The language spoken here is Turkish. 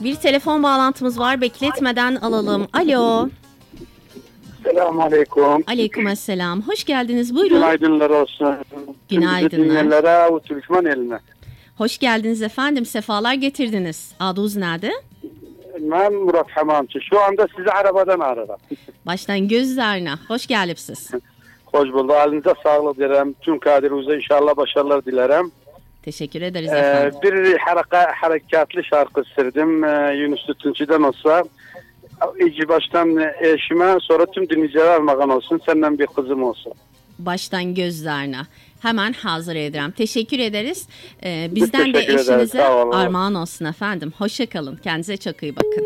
Bir telefon bağlantımız var. Bekletmeden alalım. Alo. Selamünaleyküm. Aleykümselam. Hoş geldiniz. Buyurun. Günaydınlar olsun. Günaydınlar. Dinleyenlere o Türkmen eline. Hoş geldiniz efendim. Sefalar getirdiniz. Adınız nerede? Ben Murat Hamamcı. Şu anda sizi arabadan ararım. Baştan gözlerine. Hoş geldiniz. Hoş bulduk. Halinize sağlık dilerim. Tüm kadirimize inşallah başarılar dilerim. Teşekkür ederiz efendim. Bir harekatlı şarkı istedim. Yunus Tütüncü'den olsa. İlk baştan eşime, sonra tüm dinleyiciler armağan olsun. Senden bir kızım olsun. Baştan gözlerine. Hemen hazır ederim. Teşekkür ederiz. Bizden de teşekkür ederiz. eşinize Sağ olun. armağan olsun efendim. Hoşça kalın. Kendinize çok iyi bakın.